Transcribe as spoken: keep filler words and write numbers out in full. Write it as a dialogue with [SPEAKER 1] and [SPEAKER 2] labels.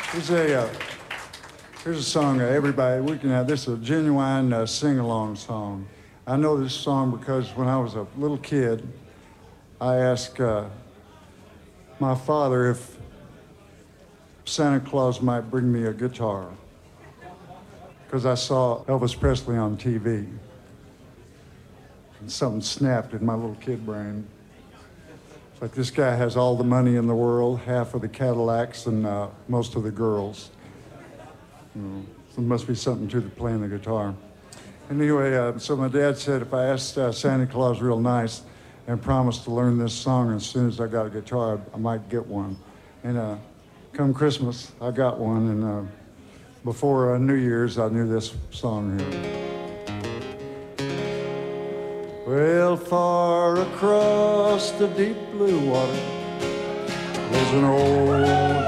[SPEAKER 1] Here's a, uh, here's a song uh, everybody, we can have, this is a genuine uh, sing-along song. I know this song because when I was a little kid, I asked uh, my father if Santa Claus might bring me a guitar, because I saw Elvis Presley on T V. And something snapped in my little kid brain. It's like, this guy has all the money in the world, half of the Cadillacs and uh, most of the girls. You know, so there must be something to the playing the guitar. Anyway, uh, so my dad said if I asked uh, Santa Claus real nice and promised to learn this song as soon as I got a guitar, I might get one. And uh, come Christmas, I got one, and uh, before uh, New Year's, I knew this song here. Well, far across the deep blue water, there's an old